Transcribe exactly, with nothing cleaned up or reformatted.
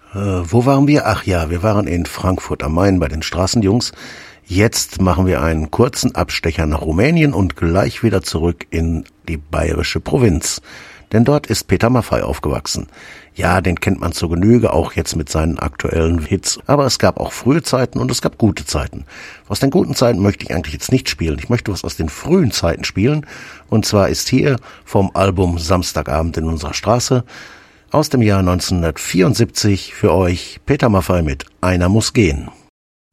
Äh, wo waren wir? Ach ja, wir waren in Frankfurt am Main bei den Straßenjungs. Jetzt machen wir einen kurzen Abstecher nach Rumänien und gleich wieder zurück in die bayerische Provinz. Denn dort ist Peter Maffay aufgewachsen. Ja, den kennt man zur Genüge, auch jetzt mit seinen aktuellen Hits. Aber es gab auch frühe Zeiten und es gab gute Zeiten. Aus den guten Zeiten möchte ich eigentlich jetzt nicht spielen. Ich möchte was aus den frühen Zeiten spielen. Und zwar ist hier vom Album Samstagabend in unserer Straße aus dem Jahr neunzehnhundertvierundsiebzig für euch Peter Maffay mit Einer muss gehen.